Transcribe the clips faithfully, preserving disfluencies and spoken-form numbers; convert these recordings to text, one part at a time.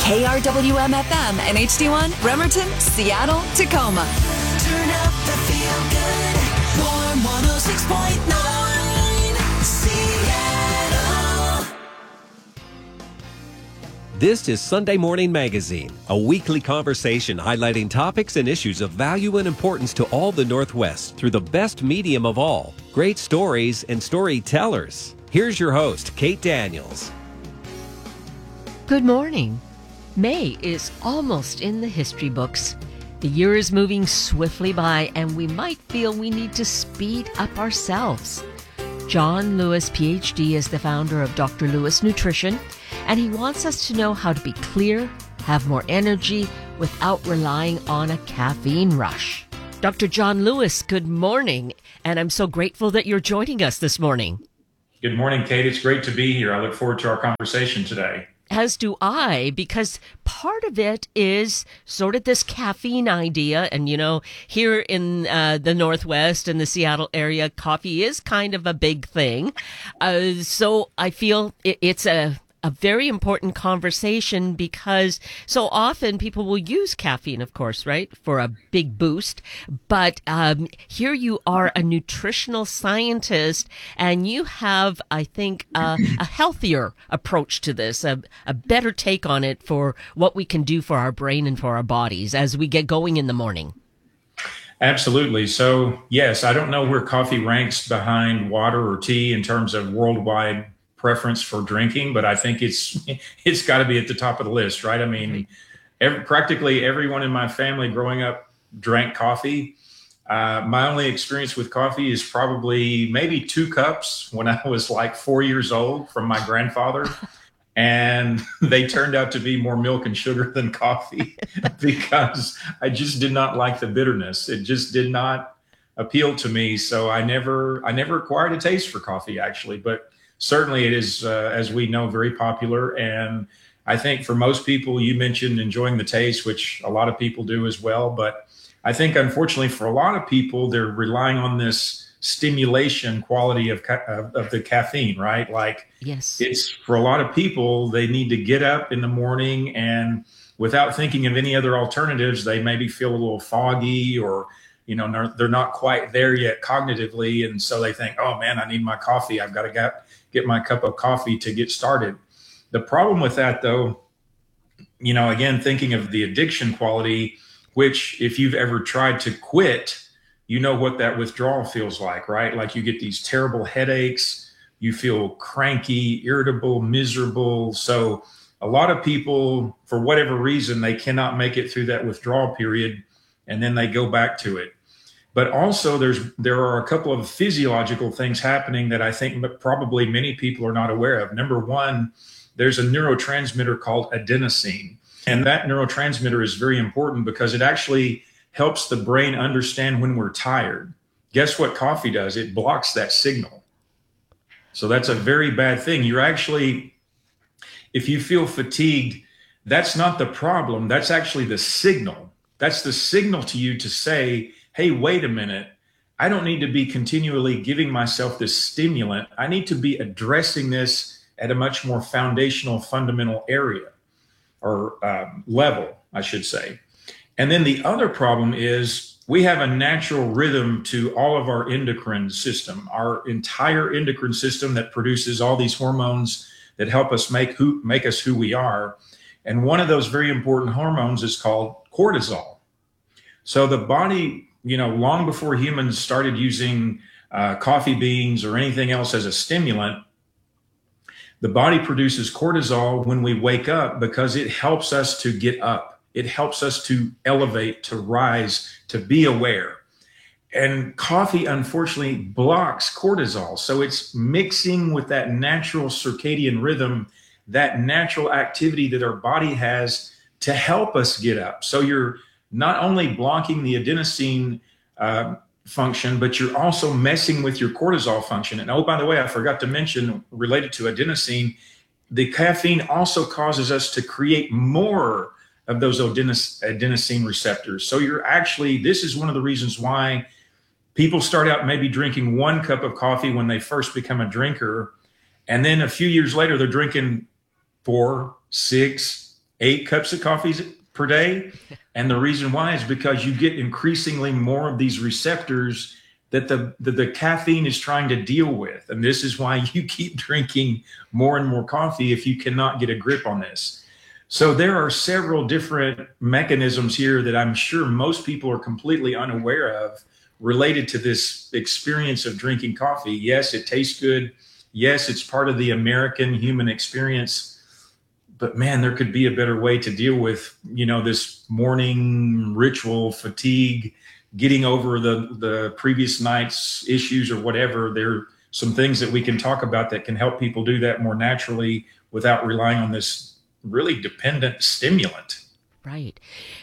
K R W M F M and H D one, Bremerton, Seattle, Tacoma. Turn up the feel good. Warm one oh six point nine, Seattle. This is Sunday Morning Magazine, a weekly conversation highlighting topics and issues of value and importance to all the Northwest through the best medium of all, great stories and storytellers. Here's your host, Kate Daniels. Good morning. May is almost in the history books. The year is moving swiftly by, and we might feel we need to speed up ourselves. John Lewis, P H D, is the founder of Doctor Lewis Nutrition, and he wants us to know how to be clear, have more energy, without relying on a caffeine rush. Doctor John Lewis, good morning, and I'm so grateful that you're joining us this morning. Good morning, Kate. It's great to be here. I look forward to our conversation today. As do I, because part of it is sort of this caffeine idea. And, you know, here in uh, the Northwest and the Seattle area, coffee is kind of a big thing. Uh, so I feel it, it's a a very important conversation because so often people will use caffeine, of course, right, for a big boost. But um, here you are a nutritional scientist, and you have, I think, uh, a healthier approach to this, a, a better take on it for what we can do for our brain and for our bodies as we get going in the morning. Absolutely. So, yes, I don't know where coffee ranks behind water or tea in terms of worldwide preference for drinking, but I think it's it's got to be at the top of the list, right? I mean, every, practically everyone in my family growing up drank coffee. Uh, my only experience with coffee is probably maybe two cups when I was like four years old from my grandfather. And they turned out to be more milk and sugar than coffee because I just did not like the bitterness. It just did not appeal to me. So I never I never acquired a taste for coffee, actually. But certainly it is, uh, as we know, very popular. And I think for most people, you mentioned enjoying the taste, which a lot of people do as well. But I think, unfortunately, for a lot of people, they're relying on this stimulation quality of, ca- of, of the caffeine, right? Like, yes, it's for a lot of people, they need to get up in the morning and without thinking of any other alternatives, they maybe feel a little foggy or you know, they're not quite there yet cognitively. And so they think, oh, man, I need my coffee. I've got to get, get my cup of coffee to get started. The problem with that, though, you know, again, thinking of the addiction quality, which if you've ever tried to quit, you know what that withdrawal feels like, right? Like you get these terrible headaches. You feel cranky, irritable, miserable. So a lot of people, for whatever reason, they cannot make it through that withdrawal period. And then they go back to it. But also there's there are a couple of physiological things happening that I think probably many people are not aware of. Number one, there's a neurotransmitter called adenosine. And that neurotransmitter is very important because it actually helps the brain understand when we're tired. Guess what coffee does? It blocks that signal. So that's a very bad thing. You're actually, if you feel fatigued, that's not the problem. That's actually the signal. That's the signal to you to say, hey, wait a minute. I don't need to be continually giving myself this stimulant. I need to be addressing this at a much more foundational, fundamental area or um, level, I should say. And then the other problem is we have a natural rhythm to all of our endocrine system, our entire endocrine system that produces all these hormones that help us make who make us who we are. And one of those very important hormones is called cortisol. So the body, you know, long before humans started using uh, coffee beans or anything else as a stimulant, the body produces cortisol when we wake up because it helps us to get up. It helps us to elevate, to rise, to be aware. And coffee, unfortunately, blocks cortisol. So it's mixing with that natural circadian rhythm, that natural activity that our body has to help us get up. So you're not only blocking the adenosine uh, function, but you're also messing with your cortisol function. And oh, by the way, I forgot to mention, related to adenosine, the caffeine also causes us to create more of those adenos- adenosine receptors. So you're actually, this is one of the reasons why people start out maybe drinking one cup of coffee when they first become a drinker. And then a few years later, they're drinking four, six, eight cups of coffee per day. And the reason why is because you get increasingly more of these receptors that the, the, the caffeine is trying to deal with. And this is why you keep drinking more and more coffee if you cannot get a grip on this. So there are several different mechanisms here that I'm sure most people are completely unaware of related to this experience of drinking coffee. Yes, it tastes good. Yes, it's part of the American human experience. But man, there could be a better way to deal with, you know, this morning ritual fatigue, getting over the, the previous night's issues or whatever. There are some things that we can talk about that can help people do that more naturally without relying on this really dependent stimulant. Right.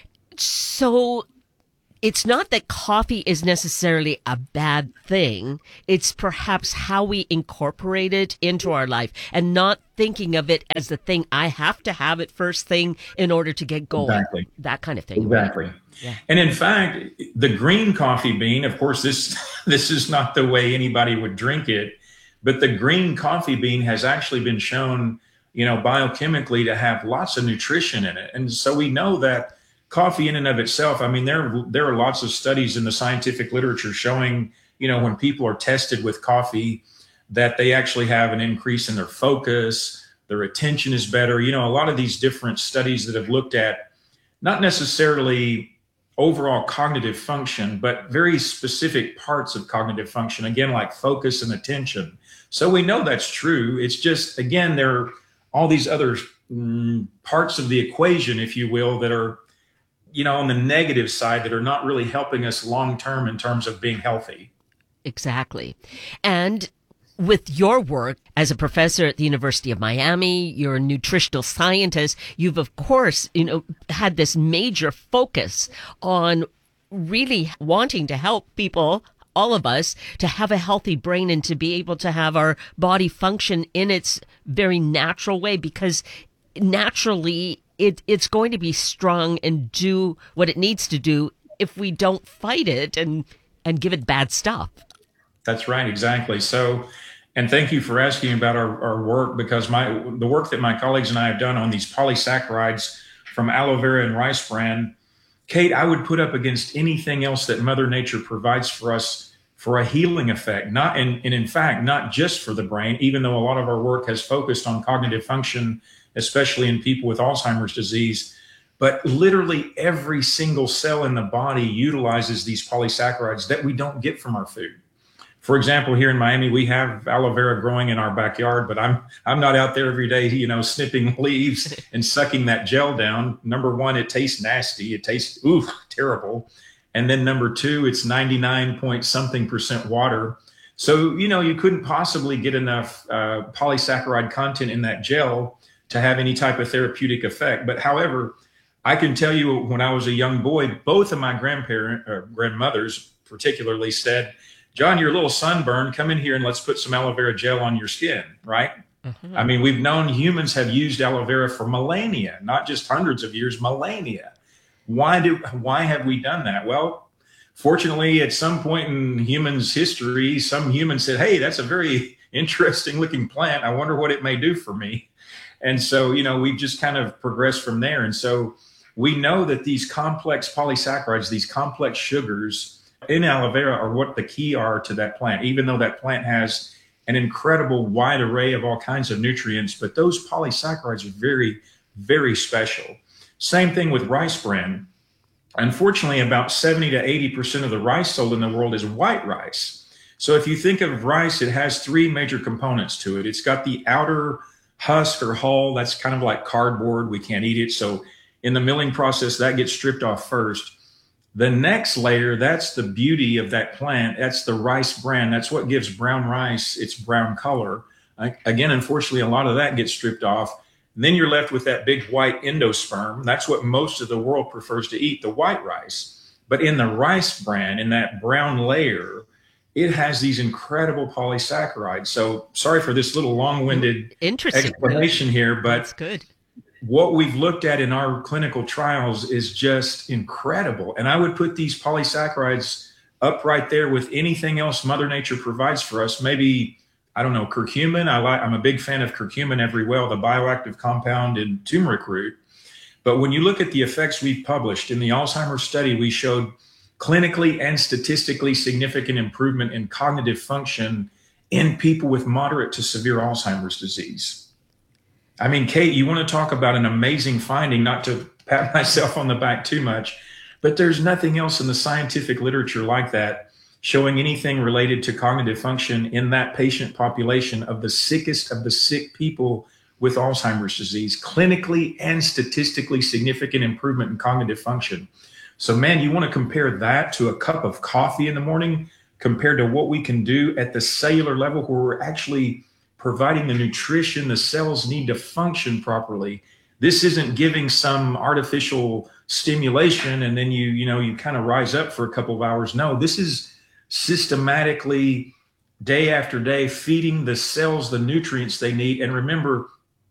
So it's not that coffee is necessarily a bad thing. It's perhaps how we incorporate it into our life and not thinking of it as the thing I have to have it first thing in order to get going. Exactly. That kind of thing. Exactly. Right? Yeah. And in fact, the green coffee bean, of course, this this is not the way anybody would drink it, but the green coffee bean has actually been shown, you know, biochemically to have lots of nutrition in it. And so we know that coffee in and of itself, I mean, there, there are lots of studies in the scientific literature showing, you know, when people are tested with coffee, that they actually have an increase in their focus, their attention is better. You know, a lot of these different studies that have looked at not necessarily overall cognitive function, but very specific parts of cognitive function, again, like focus and attention. So we know that's true. It's just, again, there are all these other mm, parts of the equation, if you will, that are, you know, on the negative side that are not really helping us long term in terms of being healthy. Exactly. And with your work as a professor at the University of Miami, you're a nutritional scientist, you've of course, you know, had this major focus on really wanting to help people, all of us, to have a healthy brain and to be able to have our body function in its very natural way, because naturally it, it's going to be strong and do what it needs to do if we don't fight it and, and give it bad stuff. That's right. Exactly. So, and thank you for asking about our, our work, because my the work that my colleagues and I have done on these polysaccharides from aloe vera and rice bran, Kate, I would put up against anything else that Mother Nature provides for us for a healing effect. Not and, and in fact, not just for the brain, even though a lot of our work has focused on cognitive function, especially in people with Alzheimer's disease, but literally every single cell in the body utilizes these polysaccharides that we don't get from our food. For example, here in Miami, we have aloe vera growing in our backyard, but I'm I'm not out there every day, you know, snipping leaves and sucking that gel down. Number one, it tastes nasty. It tastes, ooh, terrible. And then number two, it's ninety-nine point something percent water. So, you know, you couldn't possibly get enough uh, polysaccharide content in that gel to have any type of therapeutic effect. But however, I can tell you when I was a young boy, both of my grandparents or grandmothers particularly said, John, you're a little sunburned. Come in here and let's put some aloe vera gel on your skin, right? Mm-hmm. I mean, we've known humans have used aloe vera for millennia, not just hundreds of years, millennia. Why do why have we done that? Well, fortunately, at some point in humans' history, some humans said, hey, that's a very interesting looking plant. I wonder what it may do for me. And so, you know, we've just kind of progressed from there. And so we know that these complex polysaccharides, these complex sugars in aloe vera are what the key are to that plant, even though that plant has an incredible wide array of all kinds of nutrients. But those polysaccharides are very, very special. Same thing with rice bran. Unfortunately, about seventy to eighty percent of the rice sold in the world is white rice. So if you think of rice, it has three major components to it. It's got the outer husk or hull. That's kind of like cardboard. We can't eat it. So in the milling process, that gets stripped off first. The next layer, that's the beauty of that plant. That's the rice bran. That's what gives brown rice its brown color. Again, unfortunately, a lot of that gets stripped off. And then you're left with that big white endosperm. That's what most of the world prefers to eat, the white rice. But in the rice bran, in that brown layer, it has these incredible polysaccharides. So sorry for this little long-winded explanation here, but that's good. What we've looked at in our clinical trials is just incredible. And I would put these polysaccharides up right there with anything else Mother Nature provides for us. Maybe, I don't know, curcumin. I like, I'm a big fan of curcumin every well, the bioactive compound in turmeric root. But when you look at the effects we've published in the Alzheimer's study, we showed clinically and statistically significant improvement in cognitive function in people with moderate to severe Alzheimer's disease. I mean, Kate, you want to talk about an amazing finding, not to pat myself on the back too much, but there's nothing else in the scientific literature like that showing anything related to cognitive function in that patient population of the sickest of the sick people with Alzheimer's disease, clinically and statistically significant improvement in cognitive function. So, man, you want to compare that to a cup of coffee in the morning compared to what we can do at the cellular level where we're actually providing the nutrition the cells need to function properly. This isn't giving some artificial stimulation and then you, you know, you kind of rise up for a couple of hours. No, this is systematically day after day feeding the cells the nutrients they need. And remember,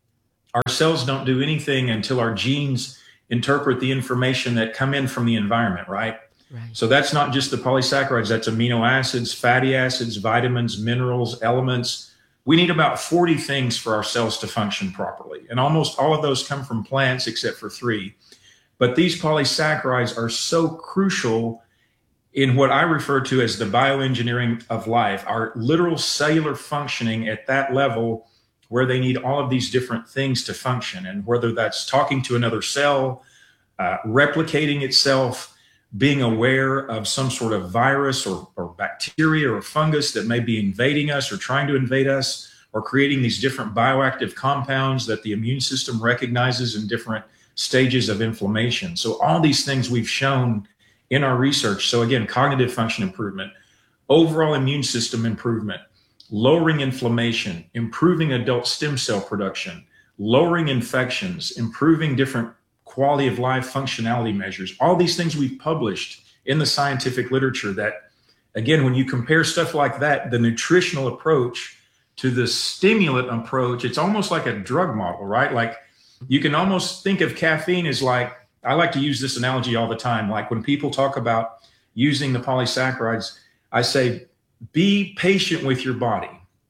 our cells don't do anything until our genes interpret the information that come in from the environment, right? Right. So that's not just the polysaccharides, that's amino acids, fatty acids, vitamins, minerals, elements. We need about forty things for our cells to function properly. And almost all of those come from plants except for three. But these polysaccharides are so crucial in what I refer to as the bioengineering of life, our literal cellular functioning at that level where they need all of these different things to function. And whether that's talking to another cell, uh, replicating itself, being aware of some sort of virus or, or bacteria or fungus that may be invading us or trying to invade us, or creating these different bioactive compounds that the immune system recognizes in different stages of inflammation. So all these things we've shown in our research. So again, cognitive function improvement, overall immune system improvement, lowering inflammation, improving adult stem cell production, lowering infections, improving different quality of life functionality measures. All these things we've published in the scientific literature that, again, when you compare stuff like that, the nutritional approach to the stimulant approach, it's almost like a drug model, right? Like you can almost think of caffeine as like, I like to use this analogy all the time. Like when people talk about using the polysaccharides, I say, be patient with your body.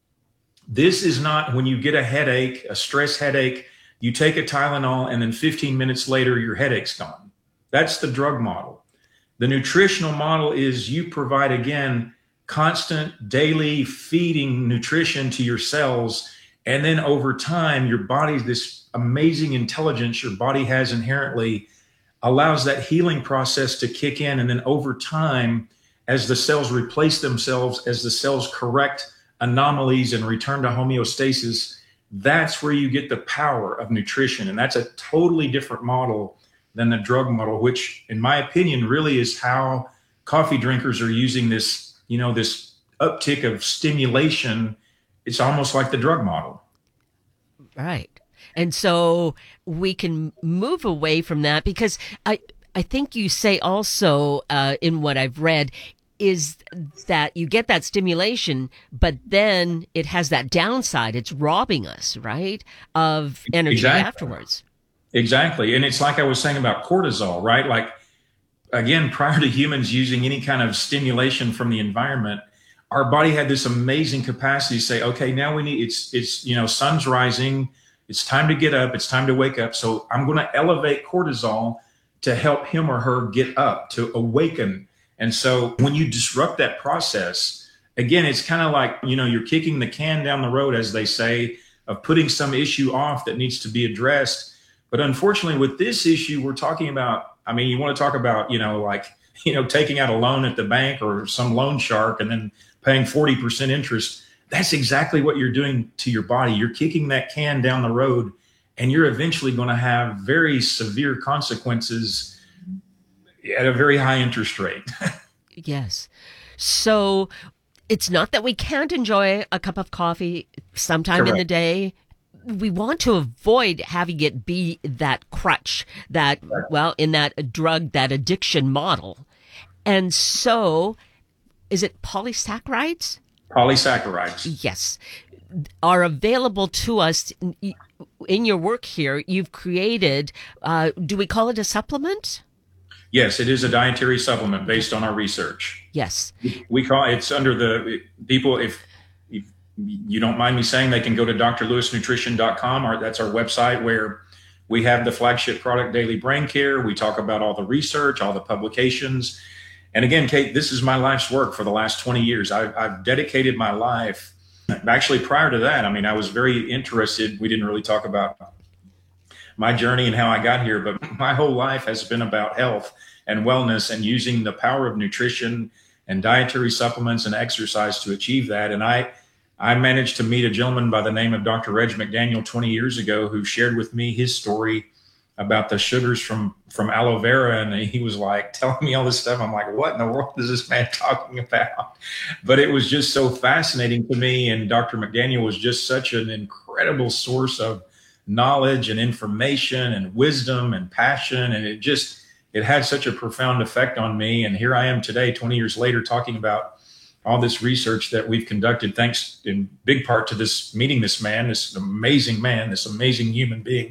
This is not when you get a headache, a stress headache, you take a Tylenol and then fifteen minutes later, your headache's gone. That's the drug model. The nutritional model is you provide, again, constant daily feeding nutrition to your cells. And then over time, your body, this amazing intelligence your body has inherently allows that healing process to kick in. And then over time, as the cells replace themselves, as the cells correct anomalies and return to homeostasis, that's where you get the power of nutrition. And that's a totally different model than the drug model, which in my opinion, really is how coffee drinkers are using this, you know, this uptick of stimulation. It's almost like the drug model. Right. And so we can move away from that because I, I think you say also uh, in what I've read is that you get that stimulation, but then it has that downside. It's robbing us, right, of energy exactly. afterwards. Exactly. And it's like I was saying about cortisol, right? Like, again, prior to humans using any kind of stimulation from the environment, our body had this amazing capacity to say, okay, now we need, it's, it's, you know, sun's rising. It's time to get up. It's time to wake up. So I'm going to elevate cortisol to help him or her get up, to awaken. And so when you disrupt that process, again, it's kind of like, you know, you're kicking the can down the road, as they say, of putting some issue off that needs to be addressed. But unfortunately, with this issue, we're talking about, I mean, you want to talk about, you know, like, you know, taking out a loan at the bank or some loan shark and then paying forty percent interest. That's exactly what you're doing to your body. You're kicking that can down the road, and you're eventually going to have very severe consequences at a very high interest rate. Yes. So it's not that we can't enjoy a cup of coffee sometime Correct. in the day. We want to avoid having it be that crutch, that, Right. well, in that drug, that addiction model. And so is it polysaccharides? Polysaccharides. Yes, are available to us in your work here. You've created, uh, do we call it a supplement? Yes, it is a dietary supplement based on our research. Yes. We call it's under the people, if, if you don't mind me saying, they can go to d r lewis nutrition dot com, or that's our website, where We have the flagship product, Daily Brain Care. We talk about all the research, all the publications. And again, Kate, this is my life's work for the last twenty years. I've, I've dedicated my life. Actually, prior to that, I mean, I was very interested. We didn't really talk about my journey and how I got here, but my whole life has been about health and wellness and using the power of nutrition and dietary supplements and exercise to achieve that. And I, I managed to meet a gentleman by the name of Doctor Reg McDaniel twenty years ago, who shared with me his story about the sugars from, from aloe vera. And he was like telling me all this stuff. I'm like, what in the world is this man talking about? But it was just so fascinating to me. And Doctor McDaniel was just such an incredible source of knowledge and information and wisdom and passion. And it just, it had such a profound effect on me. And here I am today, twenty years later, talking about all this research that we've conducted, thanks in big part to this meeting this man, this amazing man, this amazing human being.